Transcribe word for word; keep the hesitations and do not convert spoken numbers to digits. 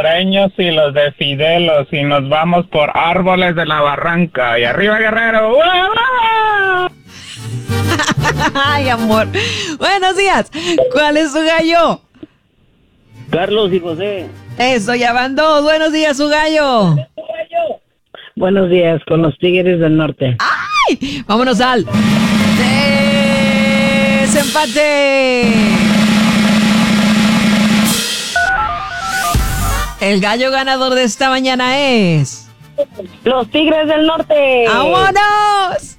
Reños y los de Fidelos y nos vamos por Árboles de la Barranca. Y arriba Guerrero. ¡Uah! Ay, amor. Buenos días. ¿Cuál es su gallo? Carlos y José. Eso, ya van dos. Buenos días, su gallo. Buenos días, con los Tigres del Norte. ¡Ay! Vámonos al desempate. El gallo ganador de esta mañana es... Los Tigres del Norte. ¡Vámonos!